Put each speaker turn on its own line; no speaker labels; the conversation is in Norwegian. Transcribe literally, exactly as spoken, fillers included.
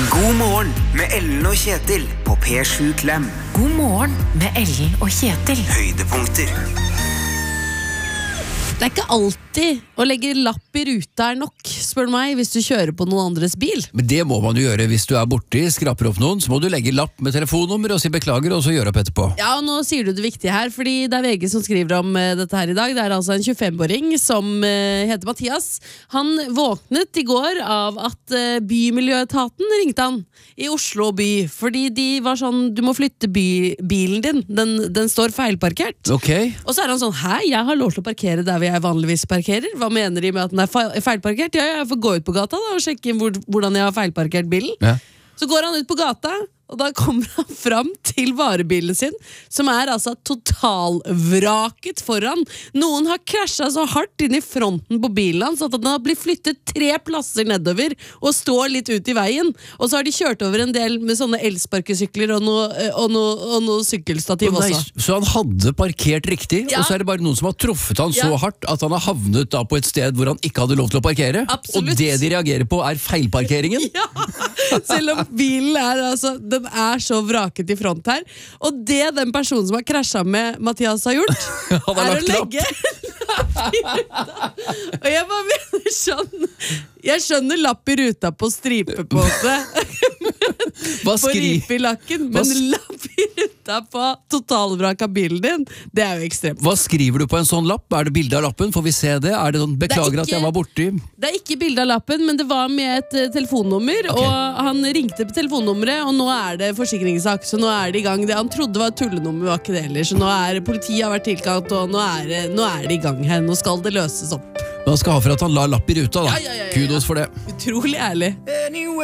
God morgen med Ellen og Kjetil på P sju Klem.
God morgen med Ellen og Kjetil.
Høydepunkter.
Det er ikke alltid å legge lapp i ruta er nok, spør du meg, hvis du kjører på noen andres bil.
Men det må man jo gjøre hvis du er borti, skraper opp noen, så må du legge lapp med telefonnummer og si beklager, og så gjøre opp etterpå.
Ja, og nå sier du det viktige her, fordi det er V G som skriver om uh, dette her i dag. Det er altså en tjuefem-åring som uh, heter Mathias. Han våknet i går av at uh, bymiljøetaten ringte han i Oslo by, fordi de var sånn, du må flytte by, bilen din, den, den står feilparkert.
Ok.
Og så er han sånn, hei, jeg har lov til å parkere der vi jeg vanligvis parkerer. Hva mener de med at den er feilparkert? Ja, jeg får gå ut på gata da og sjekke hvor, hvordan jeg har feilparkert bilen.
Ja.
Så går han ut på gata, og da kommer han fram til varebilen sin, som er altså totalvraket foran. Noen har krasjet så hardt inn i fronten på bilen hans at den har blitt flyttet tre plasser nedover og står litt ut i veien. Og så har de kjørt over en del med sånne elsparkesykler og noe, og noe, og noe sykkelstativ
Nei,
også.
så han hadde parkert riktig,
Ja.
og så er det bare noen som har truffet han
Ja.
så hardt at han har havnet da på et sted hvor han ikke hadde lov til å parkere.
Absolutt.
Og det de reagerer på er feilparkeringen.
Ja, selv om bilen er altså, den er så vraket i front her. Og det den personen som har krasjet med Mathias har gjort,
Han har
er å
lagt lapp.
legge lapp i ruta. Og jeg bare mener sånn, jeg skjønner lapp i ruta på stripe på det.
Hva
På
skri...
ripe i lakken,
Hva
men
s-
lapp i ruta på totalvrak av bilen din, det er jo ekstremt.
Hva skriver du på en sånn lapp? Er det bilde av lappen? Får vi se det? Er det sånn, beklager at
ikke-
jeg var borti?
Det er ikke bilde av lappen, men det var med et eh, telefonnummer, og han ringte på telefonnummeret, og nå er det forsikringssak, så nå er det i gang. Det han trodde var et tullenummer, var ikke det heller, så nå er politiet har vært tilkalt, og nå er, det, nå er det i gang her. Nå skal det løses opp.
Man skal ha for at han la lapp i ruta da.
Ja, ja, ja, ja, ja.
Kudos for det.
Utrolig ærlig.